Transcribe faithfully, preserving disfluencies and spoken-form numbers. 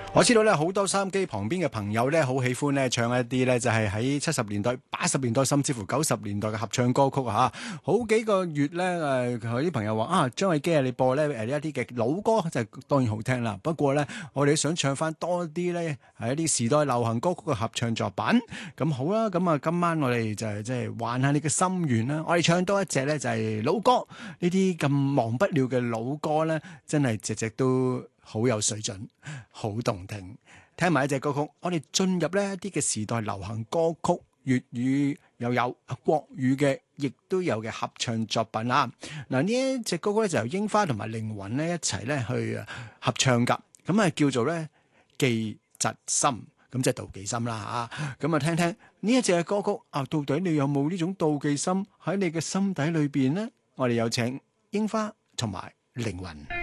我知道咧，好多收音機旁邊嘅朋友咧，好喜歡咧唱一啲咧，就係喺七十年代、八十年代，甚至乎九十年代嘅合唱歌曲啊！好幾個月咧，誒，佢啲朋友話啊，張衛基啊，你播咧誒呢一啲嘅老歌就當然好聽啦。不過咧，我哋想唱翻多啲咧，係一啲時代流行歌曲嘅合唱作品。咁好啦，咁啊，今晚我哋就係即係玩下你嘅心願啦。我哋唱多一隻咧，就係老歌，呢啲咁忘不了嘅老歌咧，真係隻隻都好有水準，好動聽。聽埋一隻歌曲，我哋進入呢一啲嘅時代流行歌曲，粵語又有，國語嘅亦都有嘅合唱作品啦。嗱，呢一隻歌曲咧就由櫻花同埋凌雲咧一齊咧去合唱噶，咁啊叫做咧忌疾心，咁即係妒忌心啦嚇。咁啊聽聽呢一隻嘅歌曲啊，到底你有冇呢種妒忌心喺你嘅心底裏邊呢？我哋有請櫻花同埋凌雲。